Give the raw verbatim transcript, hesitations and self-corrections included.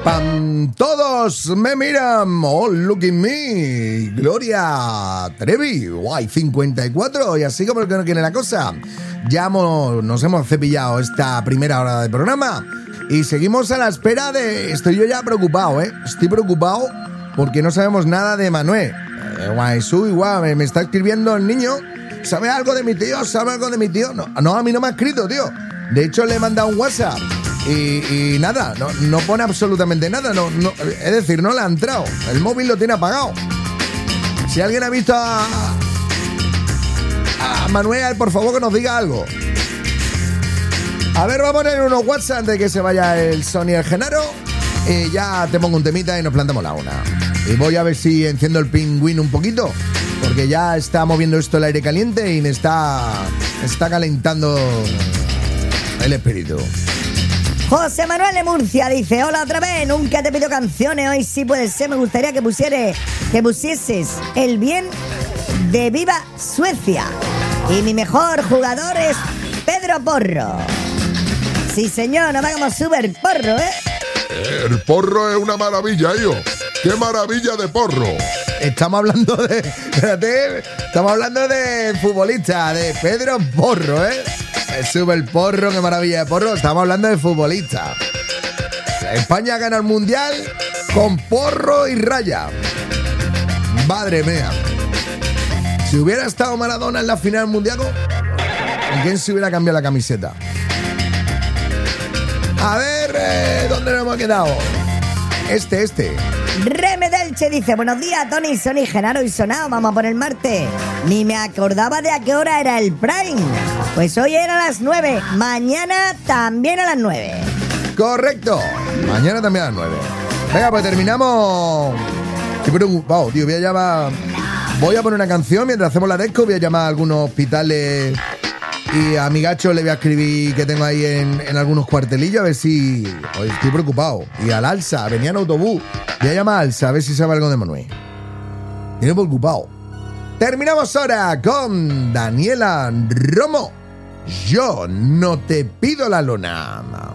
pam, todos me miran, oh, look at me, Gloria Trevi, guay, cincuenta y cuatro, y así como el que no quiere la cosa, ya hemos, nos hemos cepillado esta primera hora del programa y seguimos a la espera de, estoy yo ya preocupado, eh, estoy preocupado porque no sabemos nada de Manuel, eh, guay, su igual, me, me está escribiendo el niño, ¿sabe algo de mi tío? ¿Sabe algo de mi tío? No, no, a mí no me ha escrito, tío, de hecho le he mandado un WhatsApp. Y, y nada, no, no pone absolutamente nada, no, no, es decir, no le ha entrado, el móvil lo tiene apagado. Si alguien ha visto a, a Manuel, por favor que nos diga algo. A ver, vamos a poner unos WhatsApp antes de que se vaya el Sony y el Genaro. Y ya te pongo un temita y nos plantamos la una. Y voy a ver si enciendo el pingüino un poquito, porque ya está moviendo esto el aire caliente y me está, me está calentando el espíritu. José Manuel de Murcia dice: hola otra vez, nunca te pido canciones, hoy sí puede ser, me gustaría que pusieres, que pusieses El bien de Viva Suecia. Y mi mejor jugador es Pedro Porro. Sí señor, nos vamos súper porro, ¿eh? El porro es una maravilla, hijo. ¡Qué maravilla de porro! Estamos hablando de, espérate, estamos hablando de futbolista, de Pedro Porro, ¿eh? Sube el porro, qué maravilla de porro. Estamos hablando de futbolista. España gana el mundial con porro y raya. Madre mía. Si hubiera estado Maradona en la final mundial, ¿con quién se hubiera cambiado la camiseta? A ver, eh, ¿dónde nos hemos quedado? Este, este. Reme Delche dice: buenos días, Tony, Sony, Genaro y Sonado. Vamos a por el martes. Ni me acordaba de a qué hora era el Prime. Pues hoy era a las nueve. Mañana también a las nueve. Correcto. Mañana también a las nueve. Venga, pues terminamos. Estoy preocupado, tío. Voy a llamar. Voy a poner una canción mientras hacemos la disco. Voy a llamar a algunos hospitales. Y a mi gacho le voy a escribir que tengo ahí en, en algunos cuartelillos a ver si... Oye, estoy preocupado. Y al Alsa, venía en autobús. Voy a llamar a Alsa a ver si sabe algo de Manuel. Estoy preocupado. Terminamos ahora con Daniela Romo. Yo no te pido la lona.